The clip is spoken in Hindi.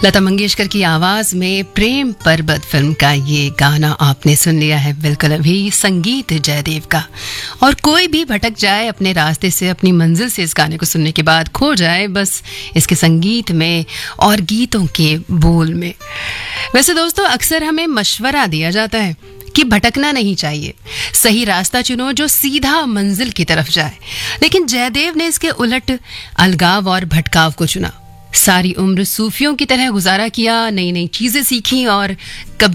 लता मंगेशकर की आवाज में प्रेम पर्वत फिल्म का ये गाना आपने सुन लिया है बिल्कुल अभी। संगीत जयदेव का। और कोई भी भटक जाए अपने रास्ते से, अपनी मंजिल से इस गाने को सुनने के बाद खो जाए बस इसके संगीत में और गीतों के बोल में। वैसे दोस्तों, अक्सर हमें मशवरा दिया जाता है कि भटकना नहीं चाहिए, सही रास्ता चुनो जो सीधा मंजिल की तरफ जाए। लेकिन जयदेव ने इसके उलट अलगाव और भटकाव को चुना। सारी उम्र सूफियों की तरह गुजारा किया, नई नई चीजें सीखी और कभी